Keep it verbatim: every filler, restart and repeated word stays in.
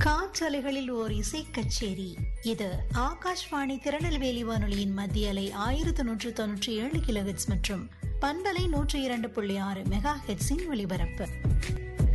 காற்றலைகளில் ஓர் இசை கச்சேரி. இது ஆகாஷ்வாணி திருநெல்வேலி வானொலியின் மத்திய அலை ஆயிரத்தி நூற்று தொன்னூற்றி ஏழு கிலோ ஹெர்ட்ஸ் மற்றும் பண்பலை நூற்றி இரண்டு புள்ளி ஆறு மெகா ஹெர்ட்ஸின் ஒலிபரப்பு.